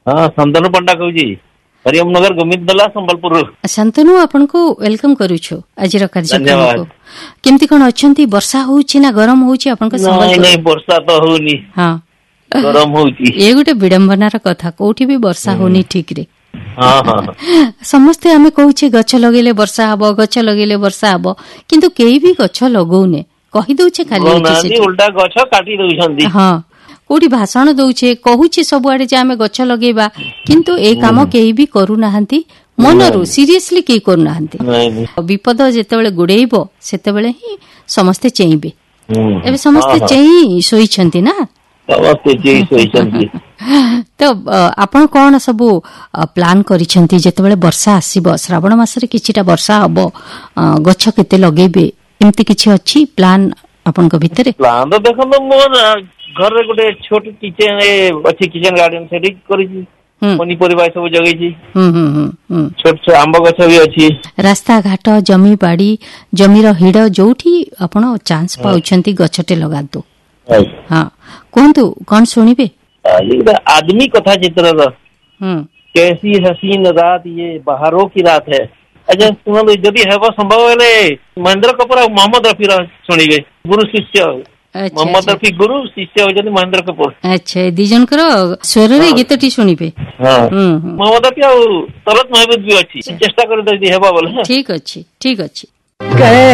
हाँ शांतनु पंडा कहूँ हरिओम नगर गोविंद दला संबलपुर। शांतनु आपनको वेलकम करूछु आज कार्यक्रम को। केमती कोन अछंती वर्षा होउची ना गरम होउची आपनको संबलपुर? नहीं वर्षा तो होनी। हां गरम होउची। ये गोटे विडंबनार कथा कोठी भी वर्षा होनी ठीक रे। हां हां समस्ते हमें कहूचे गछ लगेले वर्षा हबो गछ लगेले वर्षा हबो किंतु केही भी गछ लगौने कहि दउचे खाली उल्टा गछ काटी दउछंदी। हां कोठी भाषण दउचे कहूचे सब आडे जे हमें गछ लगेबा किंतु ए काम केही भी करू नाहंती मनरु सीरियसली केही करू नाहंती। विपद जेतेबेले गुडेइबो सेतेबेले ही समस्ते चेइबे। एबे समस्ते चेई सोइछंती ना समस्ते चेई सोइछंती। तो आपण कोन सब प्लान करिछंती जेतेबेले वर्षा आसीबो श्रावण मासरे किछिटा वर्षा हबो गछ केते लगेबे एम्ति किछि अछि प्लान आपण को भितरे? प्लान तो देखो मोर घर रे गोटे छोट किचन अछि किचन गार्डन सेठी करिछि पनीपरिबा सब जगैछि। छोट छोट आंब गछ भी अछि। रास्ता घाट जमी बाड़ी जमीर हिड जोठी आपण चांस पाउछंती गछटे लगादो। हां कोंतु कोन सुनिबे? आदमी कथा चित्र द कैसी हसीन रात ये बाहरों की रात है। अच्छा सुनो जदि हेबो संभव हेले महेंद्र कपूर और मोहम्मद रफी सुनिबे गुरु शिष्य। मोहम्मद रफी गुरु शिष्य होजनी महेंद्र कपूर। अच्छा दी जनकर स्वर रे गीतटी सुनिबे। हां मोहम्मद रफी और तरत महबूब भी अछि चेष्टा कर दे हेबा बोले। ठीक अछि ठीक अछि।